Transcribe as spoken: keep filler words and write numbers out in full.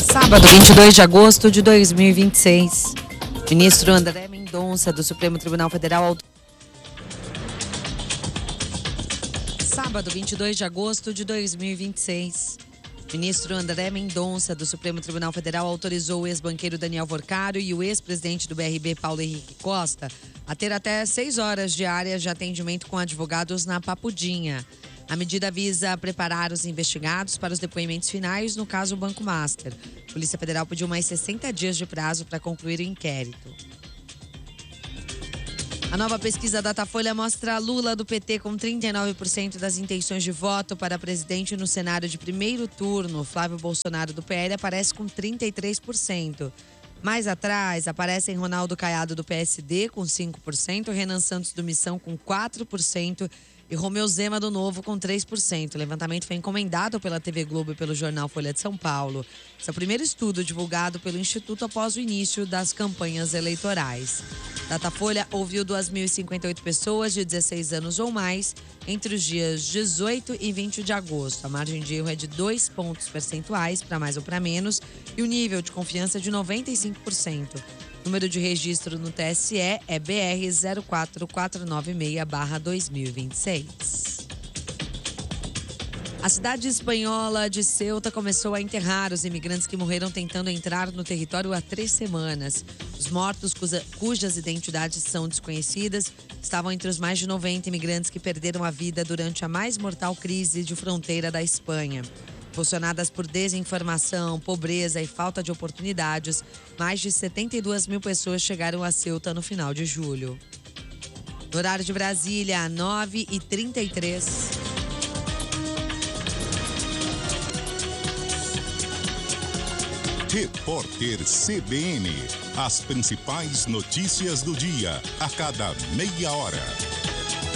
Sábado, vinte e dois de agosto de dois mil e vinte e seis. Ministro André Mendonça, do Supremo Tribunal Federal. Sábado, vinte e dois de agosto de dois mil e vinte e seis. Ministro André Mendonça, do Supremo Tribunal Federal, autorizou o ex-banqueiro Daniel Vorcaro e o ex-presidente do B R B, Paulo Henrique Costa, a ter até seis horas diárias de atendimento com advogados na Papudinha. A medida visa preparar os investigados para os depoimentos finais no caso Banco Master. A Polícia Federal pediu mais sessenta dias de prazo para concluir o inquérito. A nova pesquisa Datafolha mostra Lula do P T com trinta e nove por cento das intenções de voto para presidente no cenário de primeiro turno. Flávio Bolsonaro do P L aparece com trinta e três por cento. Mais atrás, aparecem Ronaldo Caiado do P S D com cinco por cento, Renan Santos do Missão com quatro por cento e Romeu Zema do Novo com três por cento. O levantamento foi encomendado pela T V Globo e pelo jornal Folha de São Paulo. Esse é o primeiro estudo divulgado pelo Instituto após o início das campanhas eleitorais. Datafolha ouviu duas mil e cinquenta e oito pessoas de dezesseis anos ou mais entre os dias dezoito e vinte de agosto. A margem de erro é de dois pontos percentuais, para mais ou para menos, e o nível de confiança é de noventa e cinco por cento. O número de registro no T S E é B R zero quatro quatro nove seis barra dois mil e vinte e seis. A cidade espanhola de Ceuta começou a enterrar os imigrantes que morreram tentando entrar no território há três semanas. Os mortos, cuja, cujas identidades são desconhecidas, estavam entre os mais de noventa imigrantes que perderam a vida durante a mais mortal crise de fronteira da Espanha. Impulsionadas por desinformação, pobreza e falta de oportunidades, mais de setenta e duas mil pessoas chegaram a Ceuta no final de julho. No horário de Brasília, nove e trinta e três. Repórter C B N. As principais notícias do dia, a cada meia hora.